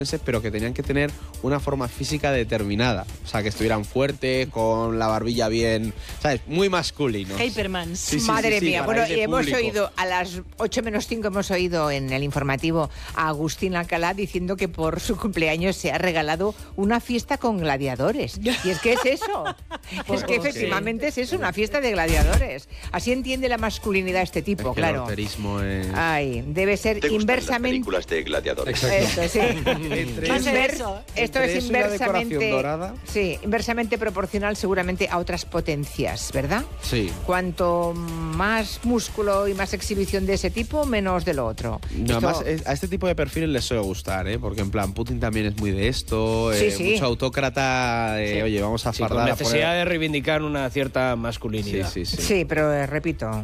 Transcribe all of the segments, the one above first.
pero que tenían que tener una forma física determinada. O sea, que estuvieran fuertes, con la barbilla bien, ¿sabes? Muy masculinos. Hypermans. Sí, Madre mía, bueno, para ese hemos público. oído a las 8 menos 5 hemos oído en el informativo a Agustín Alcalá diciendo que por su cumpleaños se ha regalado una fiesta con gladiadores. Y es que es eso. Es que efectivamente es eso, una fiesta de gladiadores. Así entiende la masculinidad este tipo, Es que claro. el horterismo es... Ay, debe ser ¿Te gustan las inversamente... películas de gladiadores? Esto, sí. Va a ser eso. Esto Entre es eso y la decoración inversamente... dorada. Sí, inversamente proporcional seguramente a otras potencias, ¿verdad? Sí. Cuanto más músculo y más exhibición de ese tipo, menos de lo otro. No, Esto- además, a este tipo de perfiles les suele gustar, ¿eh? Porque en plan, Putin también es muy de esto, Sí, sí. mucho autócrata, oye, vamos a Sí, con fardar a necesidad poner... de reivindicar una cierta masculinidad. Sí. Sí, pero repito,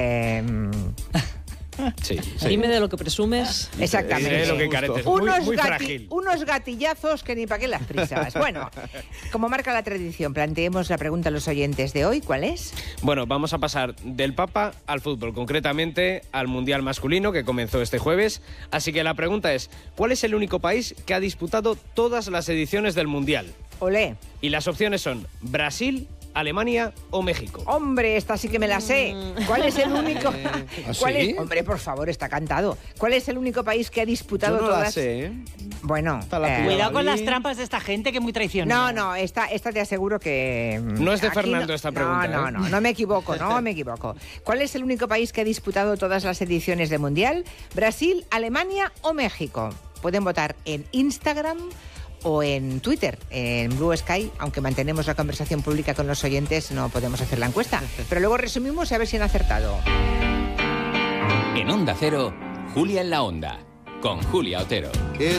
Sí. Dime de lo que presumes. exactamente. Es lo que careces. Muy frágil. Unos gatillazos que ni para qué las prisas. Bueno, como marca la tradición, planteemos la pregunta a los oyentes de hoy. ¿Cuál es? Bueno, vamos a pasar del Papa al fútbol, concretamente al Mundial masculino que comenzó este jueves. Así que la pregunta es, ¿cuál es el único país que ha disputado todas las ediciones del Mundial? Olé. Y las opciones son Brasil, Alemania o México. Hombre, esta sí que me la sé. ¿Cuál es el único? ¿Ah, ¿Cuál sí? es? Hombre, por favor, está cantado. ¿Cuál es el único país que ha disputado Yo no todas? la sé, ¿eh? Bueno, Está la pila. Cuidado con David. las trampas de esta gente que es muy traicionera. no, esta te aseguro que... No es de aquí Fernando esta pregunta, No me equivoco, no me equivoco. ¿Cuál es el único país que ha disputado todas las ediciones de Mundial? ¿Brasil, Alemania o México? Pueden votar en Instagram o en Twitter, en Blue Sky, aunque mantenemos la conversación pública con los oyentes, no podemos hacer la encuesta. Pero luego resumimos a ver si han acertado. En Onda Cero, Julia en la Onda, con Julia Otero.